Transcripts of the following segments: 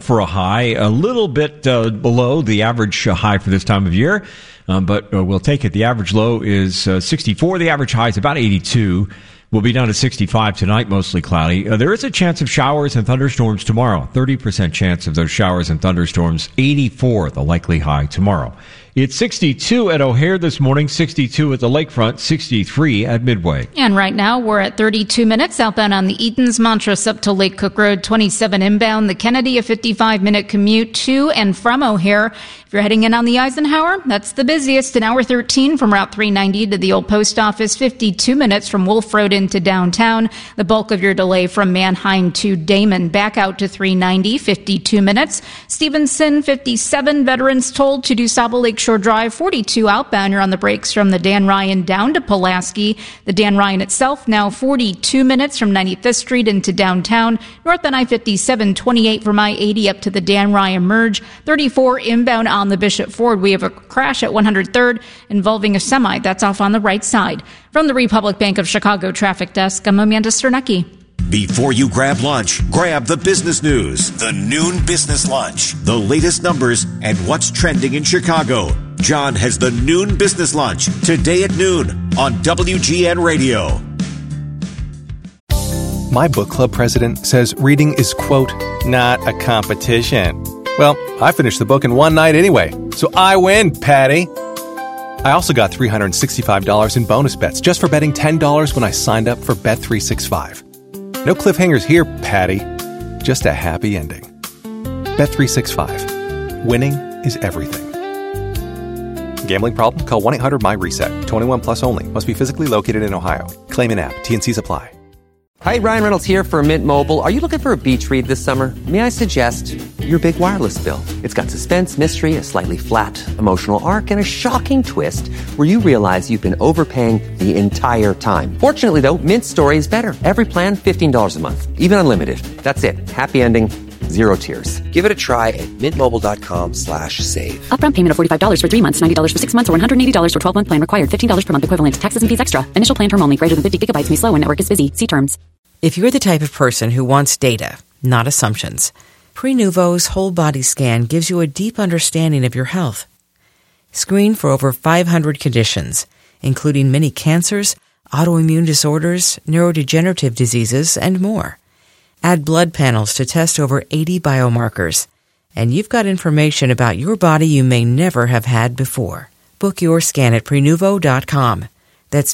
for a high, a little bit below the average high for this time of year, but we'll take it. The average low is 64. The average high is about 82. We'll be down to 65 tonight, mostly cloudy. There is a chance of showers and thunderstorms tomorrow. 30% chance of those showers and thunderstorms. 84, the likely high tomorrow. It's 62 at O'Hare this morning, 62 at the lakefront, 63 at Midway. And right now we're at 32 minutes outbound on the Eaton's, Montrose up to Lake Cook Road, 27 inbound. The Kennedy, a 55-minute commute to and from O'Hare. If you're heading in on the Eisenhower, that's the busiest. An hour 13 from Route 390 to the old post office, 52 minutes from Wolf Road into downtown. The bulk of your delay from Manheim to Damon. Back out to 390, 52 minutes. Stevenson, 57. Veterans told to DuSable Lakeshore Drive, 42 outbound. You're on the brakes from the Dan Ryan down to Pulaski. The Dan Ryan itself now 42 minutes from 95th Street into downtown. North on I-57, 28 from I-80 up to the Dan Ryan merge. 34 inbound on the Bishop Ford. We have a crash at 103rd involving a semi. That's off on the right side. From the Republic Bank of Chicago Traffic Desk, I'm Amanda Sternecki. Before you grab lunch, grab the business news. The Noon Business Lunch. The latest numbers and what's trending in Chicago. John has the Noon Business Lunch today at noon on WGN Radio. My book club president says reading is, quote, not a competition. Well, I finished the book in one night anyway, so I win, Patty. I also got $365 in bonus bets just for betting $10 when I signed up for Bet365. No cliffhangers here, Patty. Just a happy ending. Bet365. Winning is everything. Gambling problem? Call 1-800-MY-RESET. 21 plus only. Must be physically located in Ohio. Claim in app. T&Cs apply. Hi, Ryan Reynolds here for Mint Mobile. Are you looking for a beach read this summer? May I suggest your big wireless bill? It's got suspense, mystery, a slightly flat emotional arc, and a shocking twist where you realize you've been overpaying the entire time. Fortunately, though, Mint's story is better. Every plan, $15 a month. Even unlimited. That's it. Happy ending. Zero tears. Give it a try at mintmobile.com/save. Upfront payment of $45 for 3 months, $90 for 6 months, or $180 for 12-month plan required. $15 per month equivalent. Taxes and fees extra. Initial plan term only. Greater than 50 gigabytes may slow when network is busy. See terms. If you're the type of person who wants data, not assumptions, Prenuvo's whole body scan gives you a deep understanding of your health. Screen for over 500 conditions, including many cancers, autoimmune disorders, neurodegenerative diseases, and more. Add blood panels to test over 80 biomarkers, and you've got information about your body you may never have had before. Book your scan at Prenuvo.com. That's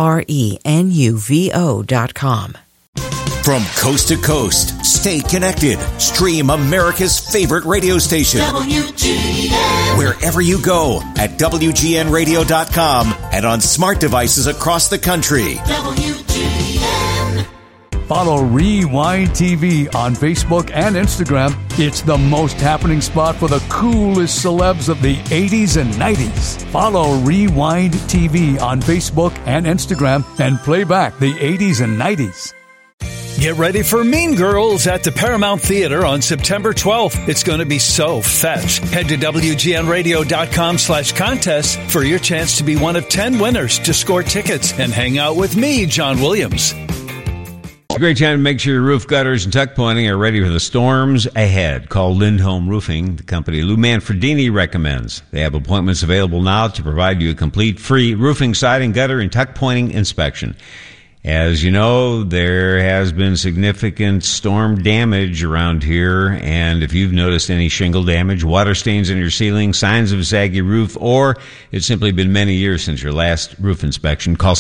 Prenuvo.com. From coast to coast, stay connected. Stream America's favorite radio station. WGN. Wherever you go at WGNradio.com and on smart devices across the country. WGN. Follow Rewind TV on Facebook and Instagram. It's the most happening spot for the coolest celebs of the 80s and 90s. Follow Rewind TV on Facebook and Instagram and play back the 80s and 90s. Get ready for Mean Girls at the Paramount Theater on September 12th. It's going to be so fetch. Head to WGNradio.com/contest for your chance to be one of 10 winners to score tickets and hang out with me, John Williams. It's a great time to make sure your roof gutters and tuck pointing are ready for the storms ahead. Call Lindholm Roofing, the company Lou Manfredini recommends. They have appointments available now to provide you a complete free roofing, siding, gutter, and tuck pointing inspection. As you know, there has been significant storm damage around here, and if you've noticed any shingle damage, water stains in your ceiling, signs of a saggy roof, or it's simply been many years since your last roof inspection, call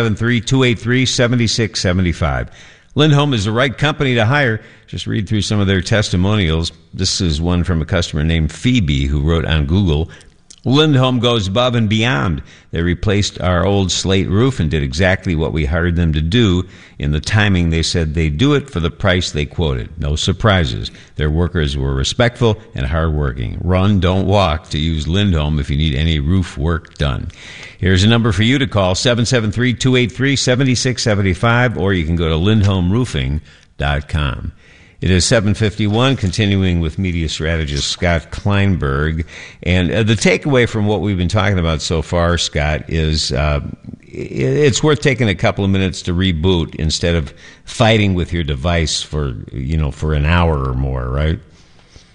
773-283-7675. Lindholm is the right company to hire. Just read through some of their testimonials. This is one from a customer named Phoebe who wrote on Google, Lindholm goes above and beyond. They replaced our old slate roof and did exactly what we hired them to do. In the timing, they said they'd do it for the price they quoted. No surprises. Their workers were respectful and hardworking. Run, don't walk to use Lindholm if you need any roof work done. Here's a number for you to call, 773-283-7675, or you can go to lindholmroofing.com. It is 7:51, continuing with media strategist Scott Kleinberg. And the takeaway from what we've been talking about so far, Scott, is it's worth taking a couple of minutes to reboot instead of fighting with your device for an hour or more, right?